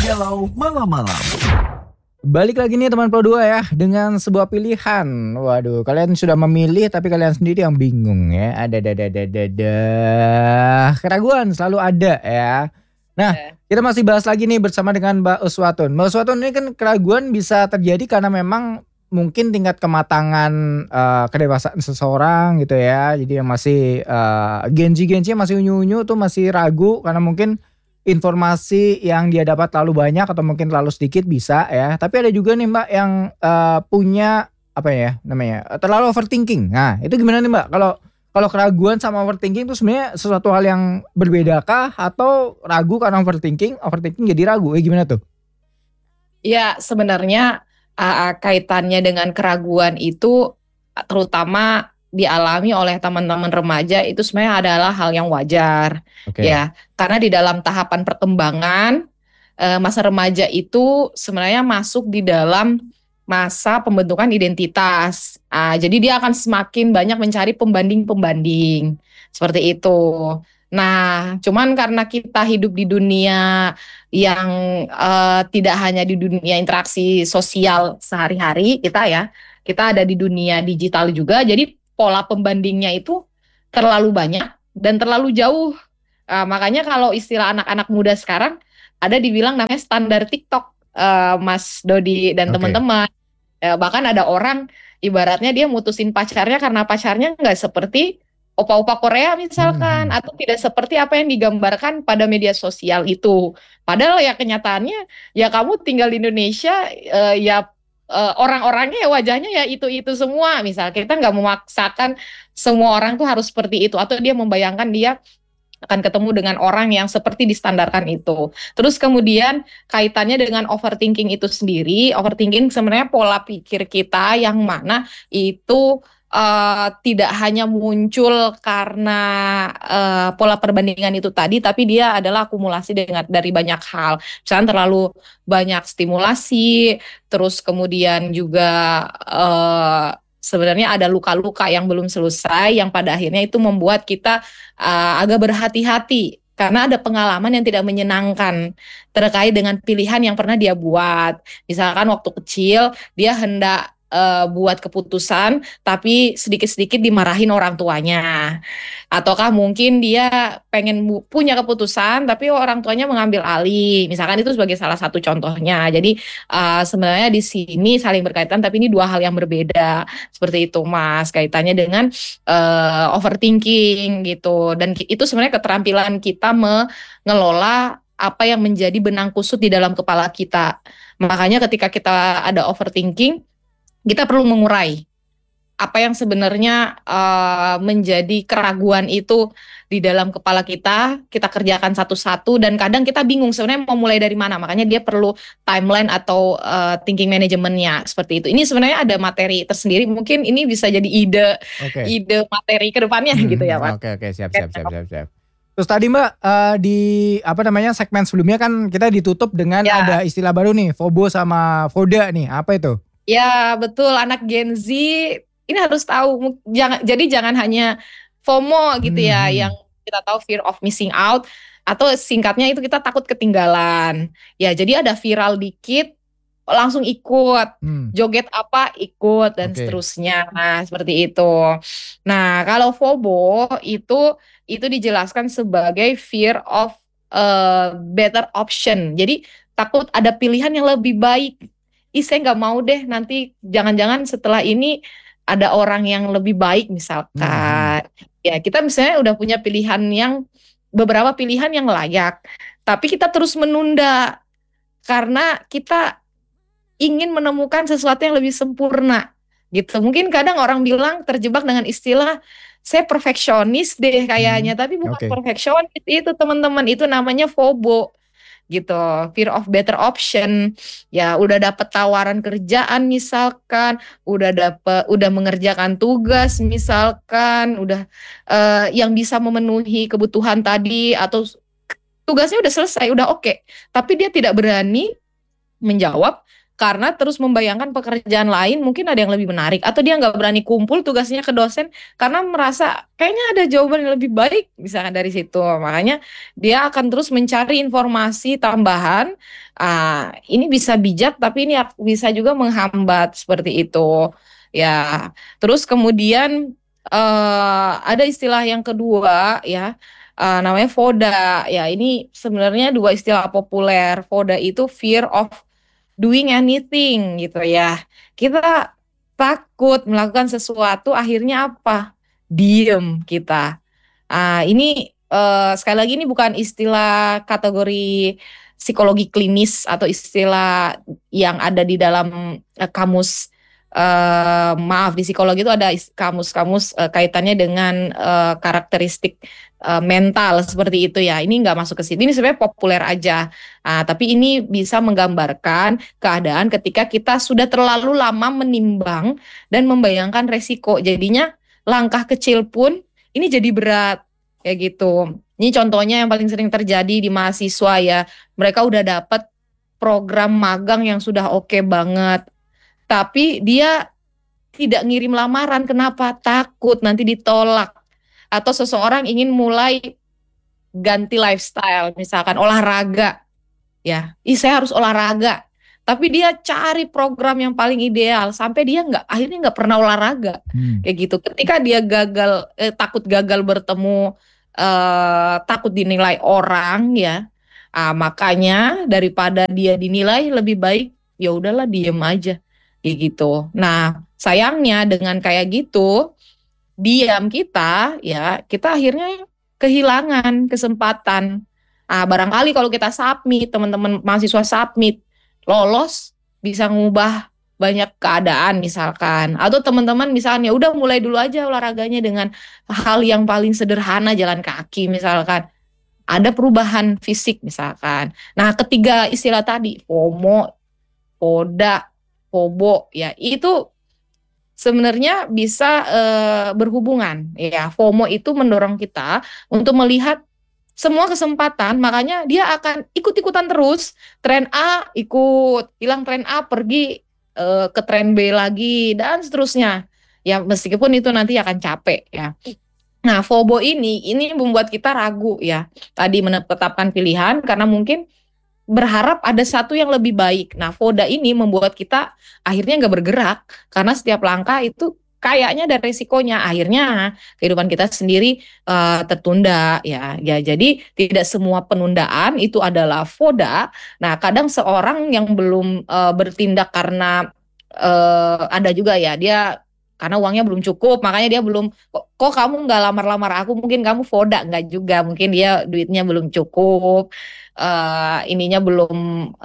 Galau Malam-Malam. Balik lagi nih teman Pro 2 ya, dengan sebuah pilihan. Waduh, kalian sudah memilih tapi kalian sendiri yang bingung ya. Keraguan selalu ada ya. Nah, kita masih bahas lagi nih bersama dengan Mbak Uswatun. Mbak Uswatun, ini kan keraguan bisa terjadi karena memang mungkin tingkat kematangan kedewasaan seseorang gitu ya. Jadi yang masih genji-genji masih unyu-unyu tuh masih ragu karena mungkin informasi yang dia dapat terlalu banyak atau mungkin terlalu sedikit bisa ya. Tapi ada juga nih Mbak yang punya apa ya namanya terlalu overthinking. Nah itu gimana nih Mbak? Kalau keraguan sama overthinking itu sebenarnya sesuatu hal yang berbedakah atau ragu karena overthinking jadi ragu? Gimana tuh? Ya sebenarnya kaitannya dengan keraguan itu terutama dialami oleh teman-teman remaja itu sebenarnya adalah hal yang wajar. Ya, karena di dalam tahapan perkembangan masa remaja itu sebenarnya masuk di dalam masa pembentukan identitas. Jadi dia akan semakin banyak mencari pembanding-pembanding seperti itu. Nah, cuman karena kita hidup di dunia yang tidak hanya di dunia interaksi sosial sehari-hari kita ada di dunia digital juga. Jadi pola pembandingnya itu terlalu banyak dan terlalu jauh. Makanya kalau istilah anak-anak muda sekarang ada dibilang namanya standar TikTok, Mas Dodi dan teman-teman. Bahkan ada orang ibaratnya dia mutusin pacarnya karena pacarnya nggak seperti opa-opa Korea misalkan, atau tidak seperti apa yang digambarkan pada media sosial itu. Padahal ya kenyataannya ya kamu tinggal di Indonesia, orang-orangnya ya wajahnya ya itu semua. Misal kita nggak memaksakan semua orang tuh harus seperti itu, atau dia membayangkan dia akan ketemu dengan orang yang seperti distandarkan itu. Terus kemudian kaitannya dengan overthinking itu sendiri, overthinking sebenarnya pola pikir kita yang mana itu tidak hanya muncul karena pola perbandingan itu tadi, tapi dia adalah akumulasi dari banyak hal. Misalnya terlalu banyak stimulasi, terus kemudian juga sebenarnya ada luka-luka yang belum selesai, yang pada akhirnya itu membuat kita agak berhati-hati karena ada pengalaman yang tidak menyenangkan terkait dengan pilihan yang pernah dia buat. Misalkan waktu kecil dia hendak buat keputusan tapi sedikit-sedikit dimarahin orang tuanya. Ataukah mungkin dia pengen punya keputusan tapi orang tuanya mengambil alih. Misalkan itu sebagai salah satu contohnya. Jadi sebenarnya di sini saling berkaitan tapi ini dua hal yang berbeda. Seperti itu Mas, kaitannya dengan overthinking gitu. Dan itu sebenarnya keterampilan kita mengelola apa yang menjadi benang kusut di dalam kepala kita. Makanya ketika kita ada overthinking, kita perlu mengurai apa yang sebenarnya menjadi keraguan itu di dalam kepala kita kerjakan satu-satu, dan kadang kita bingung sebenarnya mau mulai dari mana. Makanya dia perlu timeline atau thinking manajemennya seperti itu. Ini sebenarnya ada materi tersendiri, mungkin ini bisa jadi ide materi ke depannya gitu ya Pak. Oke, siap. Terus tadi Mbak di segmen sebelumnya kan kita ditutup dengan ada istilah baru nih, FOBO sama FODA nih. Apa itu? Ya betul, anak Gen Z ini harus tahu. Jangan hanya FOMO gitu ya, yang kita tahu fear of missing out, atau singkatnya itu kita takut ketinggalan. Ya jadi ada viral dikit langsung ikut, joget apa ikut dan seterusnya. Nah seperti itu. Nah kalau FOBO itu dijelaskan sebagai fear of better option. Jadi takut ada pilihan yang lebih baik. Saya nggak mau deh nanti jangan-jangan setelah ini ada orang yang lebih baik misalkan. Ya kita misalnya udah punya beberapa pilihan yang layak, tapi kita terus menunda karena kita ingin menemukan sesuatu yang lebih sempurna gitu. Mungkin kadang orang bilang terjebak dengan istilah saya perfeksionis deh kayaknya, tapi bukan perfeksionis itu teman-teman, itu namanya FOBO gitu, fear of better option. Ya udah dapet tawaran kerjaan misalkan, udah mengerjakan tugas misalkan, udah yang bisa memenuhi kebutuhan tadi, atau tugasnya udah selesai, udah oke, tapi dia tidak berani menjawab karena terus membayangkan pekerjaan lain mungkin ada yang lebih menarik, atau dia nggak berani kumpul tugasnya ke dosen karena merasa kayaknya ada jawaban yang lebih baik misalkan dari situ. Makanya dia akan terus mencari informasi tambahan. Ini bisa bijak tapi ini bisa juga menghambat seperti itu. Ya, terus kemudian ada istilah yang kedua ya, namanya FODA. Ya, ini sebenarnya dua istilah populer. FODA itu fear of doing anything gitu ya. Kita takut melakukan sesuatu, akhirnya apa? Diem kita. Ini sekali lagi ini bukan istilah kategori psikologi klinis atau istilah yang ada di dalam kamus. Maaf, di psikologi itu ada kamus-kamus kaitannya dengan karakteristik mental seperti itu ya. Ini nggak masuk ke sini. Ini sebenarnya populer aja. Tapi ini bisa menggambarkan keadaan ketika kita sudah terlalu lama menimbang dan membayangkan resiko. Jadinya langkah kecil pun ini jadi berat kayak gitu. Ini contohnya yang paling sering terjadi di mahasiswa ya. Mereka udah dapat program magang yang sudah oke banget, tapi dia tidak ngirim lamaran. Kenapa? Takut nanti ditolak. Atau seseorang ingin mulai ganti lifestyle, misalkan olahraga. Ya, saya harus olahraga. Tapi dia cari program yang paling ideal sampai dia akhirnya nggak pernah olahraga. Kayak gitu. Ketika dia gagal, takut gagal bertemu, takut dinilai orang ya. Makanya daripada dia dinilai, lebih baik ya udahlah diem aja kayak gitu. Nah, sayangnya dengan kayak gitu, diam kita ya, kita akhirnya kehilangan kesempatan. Barangkali kalau kita submit, teman-teman mahasiswa submit, lolos, bisa ngubah banyak keadaan misalkan. Atau teman-teman misalnya udah mulai dulu aja olahraganya dengan hal yang paling sederhana, jalan kaki misalkan. Ada perubahan fisik misalkan. Nah, ketiga istilah tadi, FOMO, FODA, FOBO, ya itu sebenarnya bisa berhubungan. Ya, FOMO itu mendorong kita untuk melihat semua kesempatan, makanya dia akan ikut-ikutan terus. Tren A ikut, hilang tren A pergi ke tren B lagi dan seterusnya. Ya, meskipun itu nanti akan capek ya. Nah, FOBO ini membuat kita ragu ya. Tadi menetapkan pilihan karena mungkin berharap ada satu yang lebih baik. Nah, FODA ini membuat kita akhirnya nggak bergerak karena setiap langkah itu kayaknya ada resikonya. Akhirnya kehidupan kita sendiri tertunda ya. Ya, jadi tidak semua penundaan itu adalah FODA. Nah, kadang seorang yang belum bertindak karena ada juga ya dia karena uangnya belum cukup, makanya dia belum, kok kamu nggak lamar-lamar aku, mungkin kamu FODA, nggak juga, mungkin dia duitnya belum cukup, ininya belum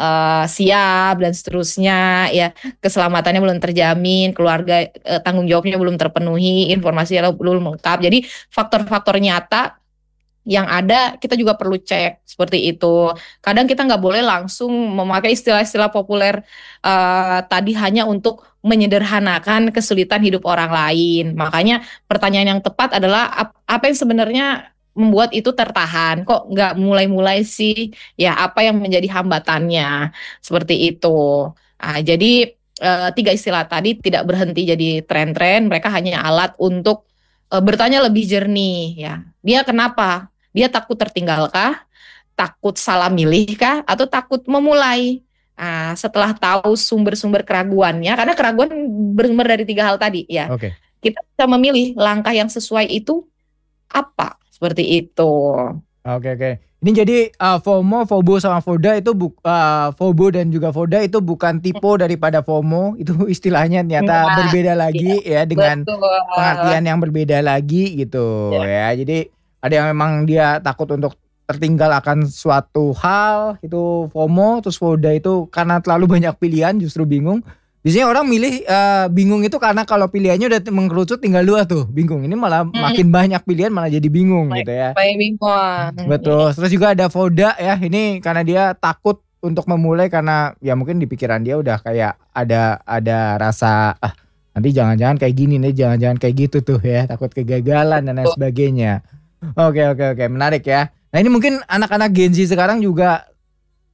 siap dan seterusnya ya, keselamatannya belum terjamin, keluarga tanggung jawabnya belum terpenuhi, informasinya belum lengkap. Jadi faktor-faktor nyata yang ada kita juga perlu cek seperti itu. Kadang kita nggak boleh langsung memakai istilah-istilah populer tadi hanya untuk menyederhanakan kesulitan hidup orang lain. Makanya pertanyaan yang tepat adalah apa yang sebenarnya membuat itu tertahan? Kok nggak mulai-mulai sih? Ya, apa yang menjadi hambatannya? Seperti itu. Jadi tiga istilah tadi tidak berhenti jadi tren-tren, mereka hanya alat untuk bertanya lebih jernih ya. Dia kenapa? Dia takut tertinggalkah? Takut salah milih kah? Atau takut memulai? Setelah tahu sumber-sumber keraguannya, karena keraguan bersumber dari tiga hal tadi ya. Kita bisa memilih langkah yang sesuai itu apa? Seperti itu. Oke. Ini jadi FOMO, FOBO sama FODA itu FOBO dan juga FODA itu bukan tipe daripada FOMO, itu istilahnya ternyata berbeda lagi ya dengan pengertian yang berbeda lagi gitu ya. Jadi ada yang memang dia takut untuk tertinggal akan suatu hal, itu FOMO. Terus FODA itu karena terlalu banyak pilihan justru bingung. Biasanya orang milih bingung itu karena kalau pilihannya udah mengkerucut tinggal dua tuh, bingung. Ini malah makin banyak pilihan malah jadi bingung gitu ya. Betul. Terus juga ada FODA ya, ini karena dia takut untuk memulai karena ya mungkin di pikiran dia udah kayak ada rasa nanti jangan-jangan kayak gini nih, jangan-jangan kayak gitu tuh ya, takut kegagalan dan lain sebagainya. Oke, menarik ya. Nah, ini mungkin anak-anak Gen Z sekarang juga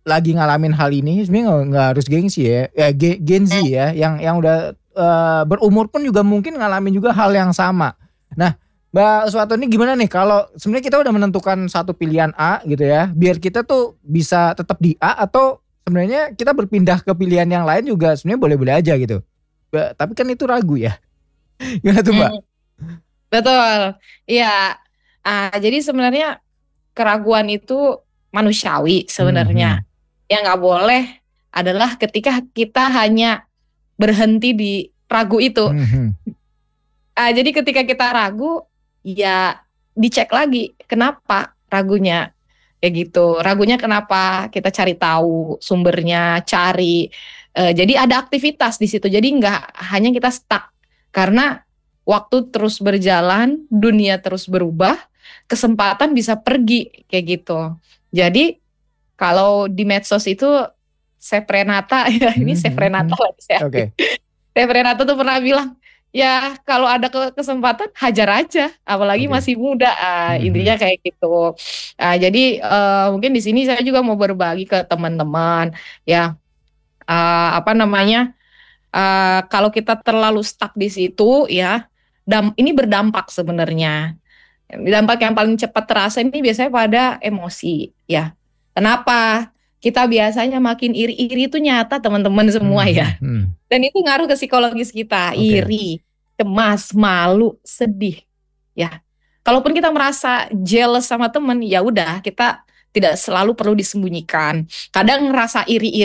lagi ngalamin hal ini sebenarnya nggak harus gengsi ya, Gen Z ya, yang udah berumur pun juga mungkin ngalamin juga hal yang sama. Nah, Mbak Uswatun ini gimana nih kalau sebenarnya kita udah menentukan satu pilihan A gitu ya, biar kita tuh bisa tetap di A atau sebenarnya kita berpindah ke pilihan yang lain juga sebenarnya boleh-boleh aja gitu. Tapi kan itu ragu ya. Gimana tuh Mbak? Betul. Iya. Jadi sebenarnya keraguan itu manusiawi sebenarnya. Mhm. Yang nggak boleh adalah ketika kita hanya berhenti di ragu itu. Mhm. Jadi ketika kita ragu, ya dicek lagi kenapa ragunya kayak gitu. Ragunya kenapa? Kita cari tahu sumbernya, cari. Jadi ada aktivitas di situ. Jadi nggak hanya kita stuck karena waktu terus berjalan, dunia terus berubah, kesempatan bisa pergi kayak gitu. Jadi kalau di medsos itu Chef Renata ya ini Chef Renata lagi saya. Oke. Chef Renata tuh pernah bilang, ya kalau ada kesempatan hajar aja, apalagi Oke. masih muda. Intinya kayak gitu. Jadi mungkin di sini saya juga mau berbagi ke teman-teman, ya apa namanya? Kalau kita terlalu stuck di situ, ya, ini berdampak sebenarnya. Dampak yang paling cepat terasa ini biasanya pada emosi, ya. Kenapa? Kita biasanya makin iri-iri itu nyata teman-teman semua ya. Dan itu ngaruh ke psikologis kita, Oke. iri, cemas, malu, sedih, ya. Kalaupun kita merasa jealous sama teman, ya udah kita tidak selalu perlu disembunyikan. Kadang ngerasa iri-iri